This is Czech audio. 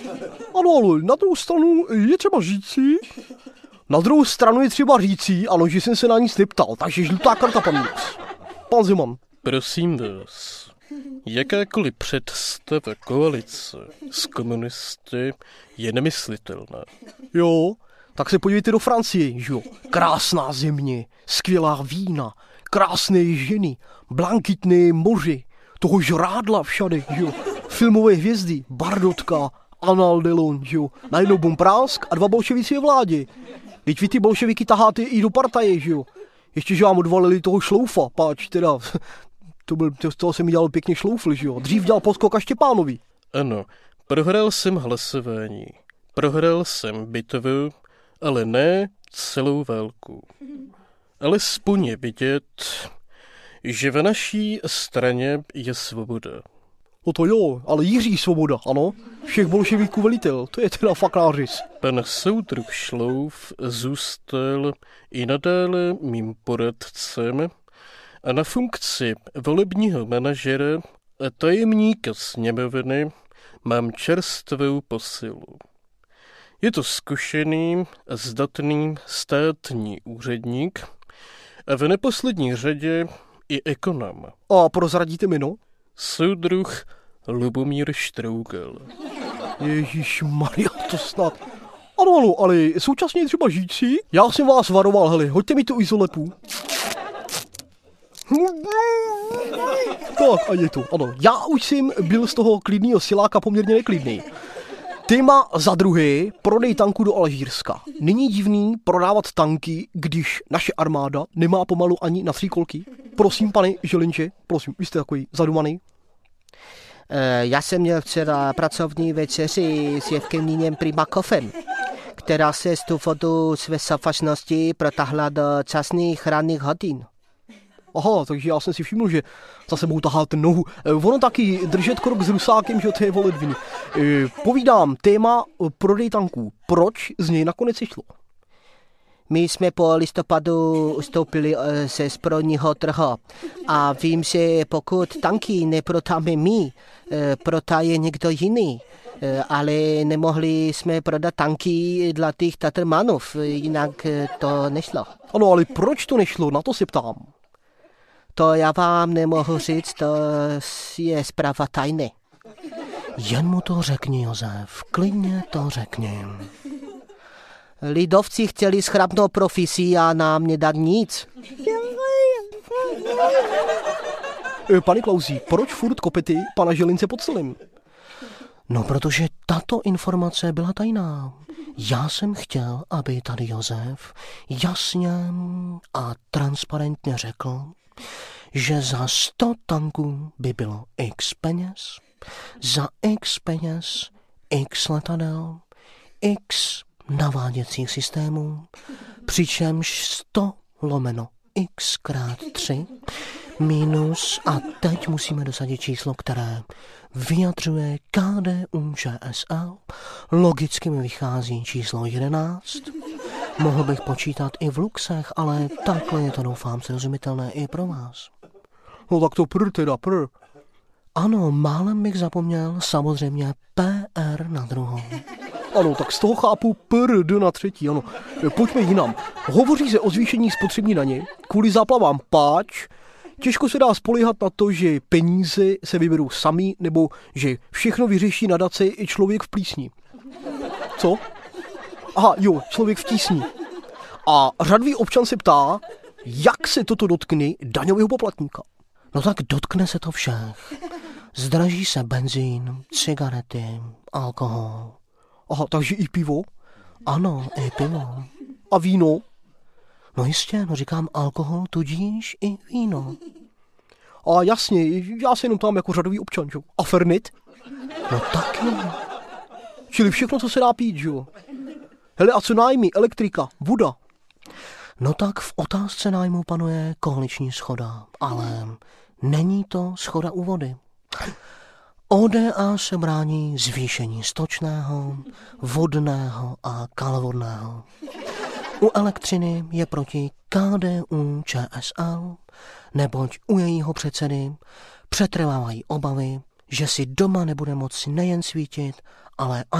Ano, ale na druhou stranu je třeba říci... Na druhou stranu je třeba říci, ano, že jsem se na nic neptal, takže žlutá karta, pan Zeman. Prosím vás, jakákoliv představa koalice s komunisty je nemyslitelná. Jo, tak se podívejte do Francie, že jo. Krásná země, skvělá vína, krásné ženy, blankitné moře, toho žrádla všade, že jo. Filmové hvězdy, Bardotka, Anal Delon, že jo. Najednou bomprásk a 2 bolševici ve vládě. Teď vy ty bolševiky taháte i do partaje, že jo. Ještě, že vám odvalili toho šloufa, páč, teda, z toho se mi dělal pěkně šloufl, že jo. Dřív dělal podskok a Štěpánovi. Ano, prohrál jsem hlasování, prohrál jsem bitvu, ale ne celou válku. Alespoň je vidět, že v naší straně je svoboda. No to jo, ale Jiří Svoboda, ano? Všech bolševiků velitel, to je teda fakt nářez. Pan soudruh Šlouf zůstal i nadále mým poradcem a na funkci volebního manažera a tajemníka sněmovny mám čerstvou posilu. Je to zkušený a zdatný státní úředník a v neposlední řadě i ekonom. A prozradíte jméno? Soudruh Lubomír Štrougal. Ježišmarja, to snad. Ano, ale současně třeba říci, já jsem vás varoval, hele, hoďte mi tu izolepu. Tak, a je to, ano. Já už jsem byl z toho klidného siláka poměrně neklidný. Téma za druhé, prodej tanků do Alžírska. Není divný prodávat tanky, když naše armáda nemá pomalu ani na 3 kolky? Prosím, pane Želinče, prosím, vy jste takový zadumaný. Já jsem měl včera pracovní večeři s Jevgeniem Primakovem, která se z důvodu své sofačnosti protáhla do časných ranných hodin. Aha, takže já jsem si všiml, že za sebou taháte nohu. Ono taky držet krok s Rusákem, že to je voledviny. Povídám, téma prodej tanků. Proč z něj nakonec šlo? My jsme po listopadu ustoupili ze zbrojního trhu a vím, že pokud tanky neprodáme my, prodaje někdo jiný. Ale nemohli jsme prodat tanky dla těch Tatrmanů, jinak to nešlo. Ano, ale proč to nešlo? Na to se ptám. To já vám nemohu říct, to je zpráva tajné. Jen mu to řekni, Josef, klidně to řekni. Lidovci chtěli schrapnou profesí a nám nedat nic. Pane Klausi, proč furt kopety pana Želince pod celým? No, protože tato informace byla tajná. Já jsem chtěl, aby tady Josef jasně a transparentně řekl, že za 100 tanků by bylo x peněz, za x peněz, x letadel, x naváděcích systémů, přičemž 100 lomeno x krát 3 minus, a teď musíme dosadit číslo, které vyjadřuje KDU ČSL, logicky mi vychází číslo 11. Mohl bych počítat i v luxech, ale takhle je to, doufám, srozumitelné i pro vás. No tak to teda. Ano, málem bych zapomněl, samozřejmě PR na druhou. Ano, tak z toho chápu PRD na třetí, ano. Pojďme jinam. Hovoří se o zvýšení spotřební daně kvůli záplavám, páč těžko se dá spoléhat na to, že peníze se vyberou sami, nebo že všechno vyřeší nadace i člověk v plísni. Co? Aha, jo, člověk v tísni. A řadový občan se ptá, jak se toto dotkne daňového poplatníka. No tak dotkne se to všech. Zdraží se benzín, cigarety, alkohol. Aha, takže i pivo? Ano, i pivo. A víno? No jistě, no říkám alkohol, tudíž i víno. A jasně, já se jenom tam jako řadový občan, jo. A Fernet? No taky. Čili všechno, co se dá pít, jo. Hele, a co nájmy, elektrika, voda? No tak v otázce nájmu panuje koaliční shoda, ale není to shoda u vody. ODA se brání zvýšení stočného, vodného a kalvodného. U elektřiny je proti KDU ČSL, neboť u jejího předsedy přetrvávají obavy, že si doma nebude moci nejen svítit, ale